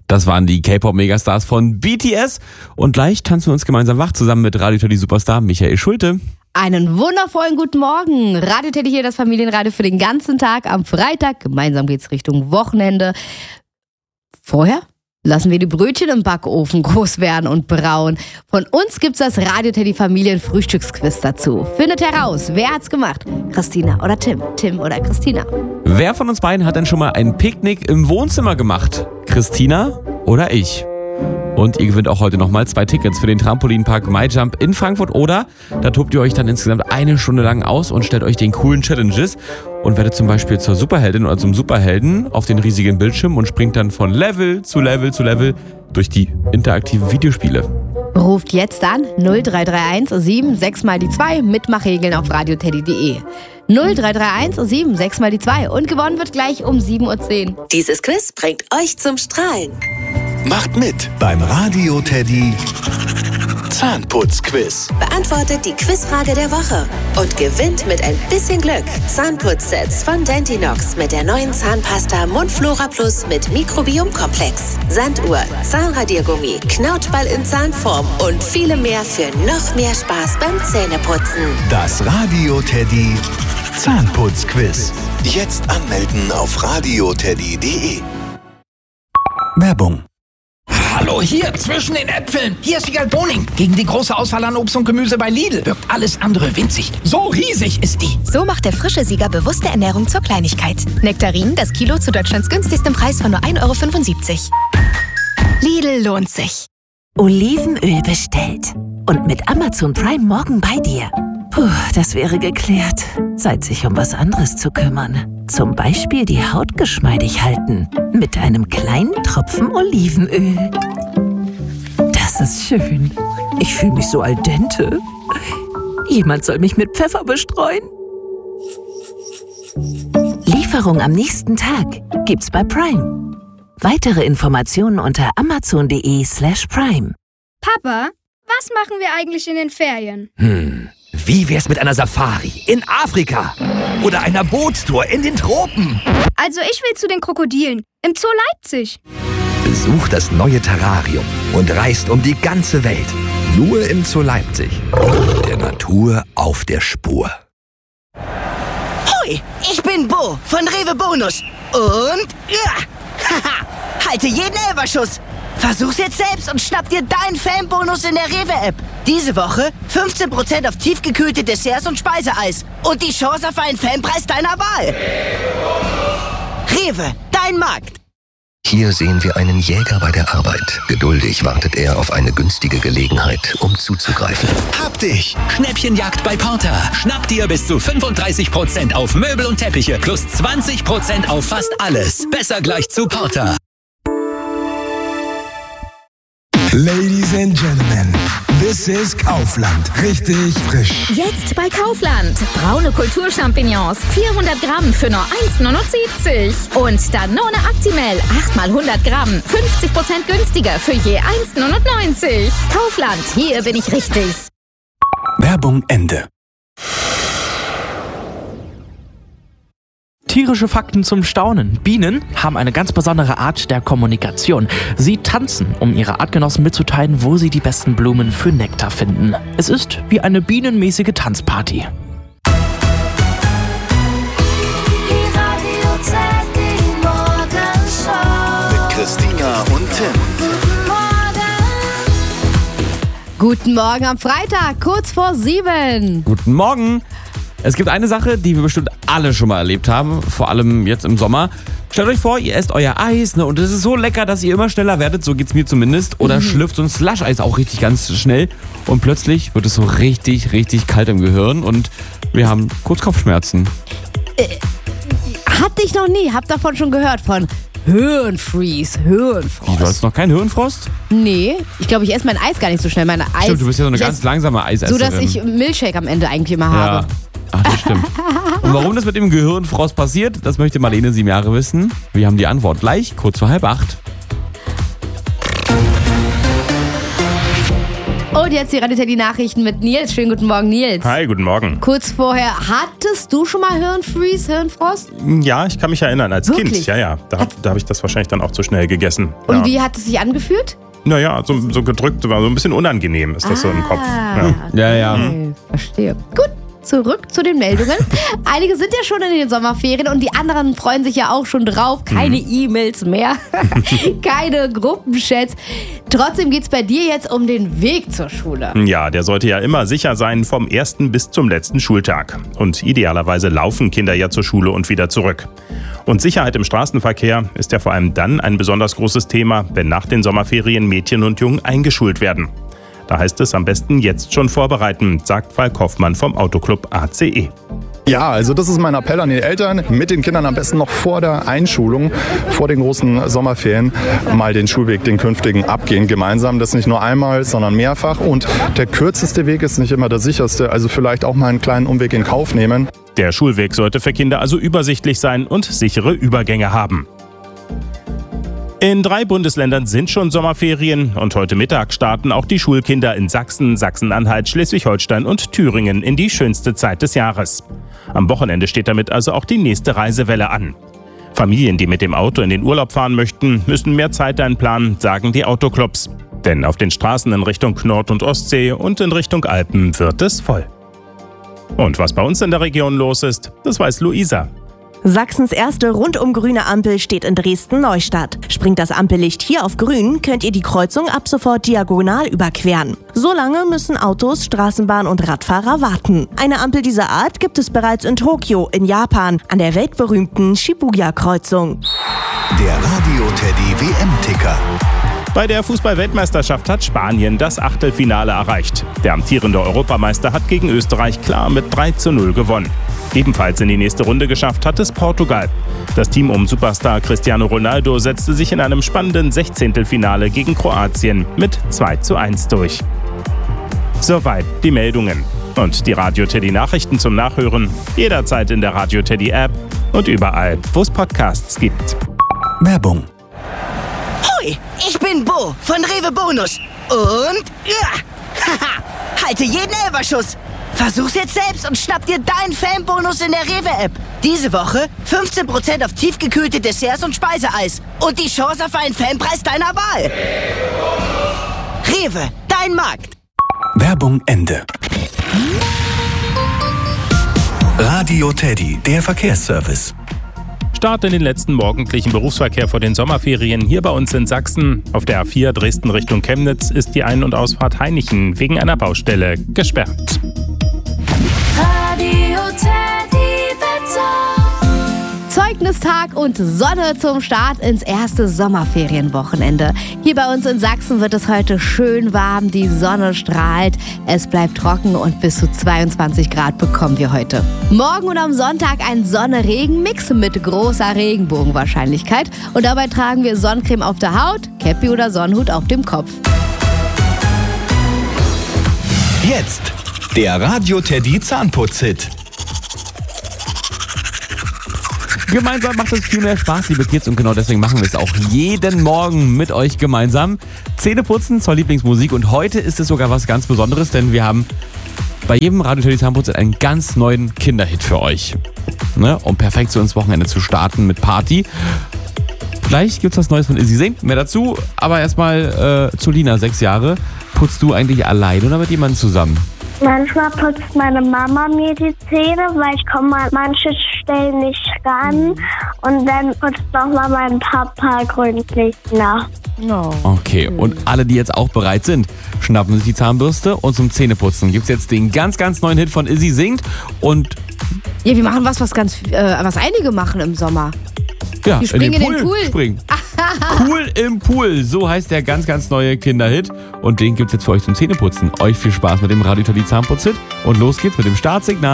Das waren die K-Pop-Megastars von BTS. Und gleich tanzen wir uns gemeinsam wach zusammen mit Radio Teddy Superstar Michael Schulte. Einen wundervollen guten Morgen. Radio Teddy hier, das Familienradio für den ganzen Tag am Freitag. Gemeinsam geht's Richtung Wochenende. Vorher lassen wir die Brötchen im Backofen groß werden und braun. Von uns gibt's das Radio Teddy Familienfrühstücksquiz dazu. Findet heraus, wer hat's gemacht? Christina oder Tim? Tim oder Christina? Wer von uns beiden hat denn schon mal ein Picknick im Wohnzimmer gemacht? Christina oder ich? Und ihr gewinnt auch heute nochmal 2 Tickets für den Trampolinpark MyJump in Frankfurt. Oder da tobt ihr euch dann insgesamt 1 Stunde lang aus und stellt euch den coolen Challenges und werdet zum Beispiel zur Superheldin oder zum Superhelden auf den riesigen Bildschirm und springt dann von Level zu Level zu Level durch die interaktiven Videospiele. Ruft jetzt an 0331 76 mal die 2, Mitmachregeln auf radioteddy.de. 0331 76 mal die 2 und gewonnen wird gleich um 7:10 Uhr. Dieses Quiz bringt euch zum Strahlen. Macht mit beim Radio Teddy Zahnputzquiz. Beantwortet die Quizfrage der Woche und gewinnt mit ein bisschen Glück Zahnputzsets von Dentinox mit der neuen Zahnpasta Mundflora Plus mit Mikrobiomkomplex, Sanduhr, Zahnradiergummi, Knautschball in Zahnform und viele mehr für noch mehr Spaß beim Zähneputzen. Das Radio Teddy Zahnputzquiz. Jetzt anmelden auf radioteddy.de. Werbung. Hallo, hier zwischen den Äpfeln. Hier ist Wiegald Boning. Gegen die große Auswahl an Obst und Gemüse bei Lidl wirkt alles andere winzig. So riesig ist die. So macht der frische Sieger bewusste Ernährung zur Kleinigkeit. Nektarinen, das Kilo zu Deutschlands günstigstem Preis von nur 1,75 €. Lidl lohnt sich. Olivenöl bestellt. Und mit Amazon Prime morgen bei dir. Puh, das wäre geklärt. Zeit, sich um was anderes zu kümmern. Zum Beispiel die Haut geschmeidig halten. Mit einem kleinen Tropfen Olivenöl. Das ist schön. Ich fühle mich so al dente. Jemand soll mich mit Pfeffer bestreuen. Lieferung am nächsten Tag gibt's bei Prime. Weitere Informationen unter amazon.de/prime. Papa, was machen wir eigentlich in den Ferien? Wie wär's mit einer Safari in Afrika? Oder einer Bootstour in den Tropen? Also ich will zu den Krokodilen im Zoo Leipzig. Besucht das neue Terrarium und reist um die ganze Welt. Nur im Zoo Leipzig. Der Natur auf der Spur. Hoi, ich bin Bo von Rewe Bonus. Und halte jeden Elferschuss. Versuch's jetzt selbst und schnapp dir deinen Fanbonus in der Rewe-App. Diese Woche 15% auf tiefgekühlte Desserts und Speiseeis. Und die Chance auf einen Fanpreis deiner Wahl. Rewe, dein Markt. Hier sehen wir einen Jäger bei der Arbeit. Geduldig wartet er auf eine günstige Gelegenheit, um zuzugreifen. Hab dich! Schnäppchenjagd bei Porter. Schnapp dir bis zu 35% auf Möbel und Teppiche plus 20% auf fast alles. Besser gleich zu Porter. Ladies and Gentlemen, this is Kaufland. Richtig frisch. Jetzt bei Kaufland. Braune Kulturchampignons, 400 Gramm für nur 1,79 €. Und Danone Actimel, 8 mal 100 Gramm, 50% günstiger für je 1,99 €. Kaufland, hier bin ich richtig. Werbung Ende. Tierische Fakten zum Staunen. Bienen haben eine ganz besondere Art der Kommunikation. Sie tanzen, um ihre Artgenossen mitzuteilen, wo sie die besten Blumen für Nektar finden. Es ist wie eine bienenmäßige Tanzparty. Mit Christina und Tim. Guten Morgen am Freitag, kurz vor 7. Guten Morgen. Es gibt eine Sache, die wir bestimmt alle schon mal erlebt haben, vor allem jetzt im Sommer. Stellt euch vor, ihr esst euer Eis, und es ist so lecker, dass ihr immer schneller werdet, so geht's mir zumindest. Oder schlürft so ein Slush-Eis auch richtig ganz schnell und plötzlich wird es so richtig, richtig kalt im Gehirn und wir haben kurz Kopfschmerzen. Hatte ich noch nie, hab davon schon gehört, von Hirnfreeze, Hirnfrost. Du hast noch keinen Hirnfrost? Nee, ich glaube, ich esse mein Eis gar nicht so schnell. Meine Eis, stimmt, du bist ja so eine ganz langsame Eisesserin. So, dass ich Milchshake am Ende eigentlich immer habe. Ach, das stimmt. Und warum das mit dem Gehirnfrost passiert, das möchte Marlene 7 Jahre wissen. Wir haben die Antwort gleich, kurz vor 7:30. Und jetzt die Radio Teddy Nachrichten mit Nils. Schönen guten Morgen, Nils. Hi, guten Morgen. Kurz vorher, hattest du schon mal Hirnfrost? Ja, ich kann mich erinnern, als Wirklich? Kind. Ja. Da habe ich das wahrscheinlich dann auch zu schnell gegessen. Und wie hat es sich angefühlt? Naja, so gedrückt, war so ein bisschen unangenehm ist das so im Kopf. Ja. Okay, verstehe. Gut. Zurück zu den Meldungen. Einige sind ja schon in den Sommerferien und die anderen freuen sich ja auch schon drauf. Keine E-Mails mehr, keine Gruppenchats. Trotzdem geht's bei dir jetzt um den Weg zur Schule. Ja, der sollte ja immer sicher sein vom ersten bis zum letzten Schultag. Und idealerweise laufen Kinder ja zur Schule und wieder zurück. Und Sicherheit im Straßenverkehr ist ja vor allem dann ein besonders großes Thema, wenn nach den Sommerferien Mädchen und Jungen eingeschult werden. Da heißt es am besten jetzt schon vorbereiten, sagt Falk Hoffmann vom Autoclub ACE. Ja, also das ist mein Appell an die Eltern, mit den Kindern am besten noch vor der Einschulung, vor den großen Sommerferien, mal den Schulweg, den künftigen, abgehen gemeinsam. Das nicht nur einmal, sondern mehrfach. Und der kürzeste Weg ist nicht immer der sicherste, also vielleicht auch mal einen kleinen Umweg in Kauf nehmen. Der Schulweg sollte für Kinder also übersichtlich sein und sichere Übergänge haben. In 3 Bundesländern sind schon Sommerferien und heute Mittag starten auch die Schulkinder in Sachsen, Sachsen-Anhalt, Schleswig-Holstein und Thüringen in die schönste Zeit des Jahres. Am Wochenende steht damit also auch die nächste Reisewelle an. Familien, die mit dem Auto in den Urlaub fahren möchten, müssen mehr Zeit einplanen, sagen die Autoclubs. Denn auf den Straßen in Richtung Nord- und Ostsee und in Richtung Alpen wird es voll. Und was bei uns in der Region los ist, das weiß Luisa. Sachsens erste rundum grüne Ampel steht in Dresden-Neustadt. Springt das Ampellicht hier auf grün, könnt ihr die Kreuzung ab sofort diagonal überqueren. So lange müssen Autos, Straßenbahn und Radfahrer warten. Eine Ampel dieser Art gibt es bereits in Tokio, in Japan, an der weltberühmten Shibuya-Kreuzung. Der Radio Teddy WM-Ticker. Bei der Fußball-Weltmeisterschaft hat Spanien das Achtelfinale erreicht. Der amtierende Europameister hat gegen Österreich klar mit 3:0 gewonnen. Ebenfalls in die nächste Runde geschafft hat es Portugal. Das Team um Superstar Cristiano Ronaldo setzte sich in einem spannenden 16. gegen Kroatien mit 2:1 durch. Soweit die Meldungen. Und die Radio Teddy Nachrichten zum Nachhören jederzeit in der Radio Teddy App und überall, wo es Podcasts gibt. Werbung. Hoi, ich bin Bo von Rewe Bonus. Und halte jeden Elferschuss. Versuch's jetzt selbst und schnapp dir deinen Fanbonus in der Rewe-App. Diese Woche 15% auf tiefgekühlte Desserts und Speiseeis. Und die Chance auf einen Fanpreis deiner Wahl. Rewe, dein Markt. Werbung Ende. Radio Teddy, der Verkehrsservice. Start in den letzten morgendlichen Berufsverkehr vor den Sommerferien hier bei uns in Sachsen. Auf der A4 Dresden Richtung Chemnitz ist die Ein- und Ausfahrt Hainichen wegen einer Baustelle gesperrt. Radio Teddy Wetter. Zeugnistag und Sonne zum Start ins erste Sommerferienwochenende. Hier bei uns in Sachsen wird es heute schön warm, die Sonne strahlt, es bleibt trocken und bis zu 22 Grad bekommen wir heute. Morgen und am Sonntag ein Sonne-Regen-Mix mit großer Regenbogenwahrscheinlichkeit und dabei tragen wir Sonnencreme auf der Haut, Käppi oder Sonnenhut auf dem Kopf. Jetzt der Radio Teddy Zahnputz-Hit. Gemeinsam macht es viel mehr Spaß, liebe Kids, und genau deswegen machen wir es auch jeden Morgen mit euch gemeinsam. Zähneputzen zur Lieblingsmusik und heute ist es sogar was ganz Besonderes, denn wir haben bei jedem Radio Teddy Zahnputz einen ganz neuen Kinderhit für euch. Ne? Um perfekt so ins Wochenende zu starten mit Party. Gleich gibt's was Neues von Izzy Sing, mehr dazu, aber erstmal zu Lina, 6 Jahre. Putzt du eigentlich allein oder mit jemandem zusammen? Manchmal putzt meine Mama mir die Zähne, weil ich komme an manche Stellen nicht ran. Und dann putzt nochmal mein Papa gründlich nach. Okay, und alle, die jetzt auch bereit sind, schnappen sich die Zahnbürste und zum Zähneputzen gibt's jetzt den ganz, ganz neuen Hit von Izzy Singt. Und ja, wir machen was einige machen im Sommer. ja, Wir springen in den Pool. Springen. Cool im Pool, so heißt der ganz, ganz neue Kinderhit. Und den gibt's jetzt für euch zum Zähneputzen. Euch viel Spaß mit dem Radio Teddy Zahnputz-Hit. Und los geht's mit dem Startsignal.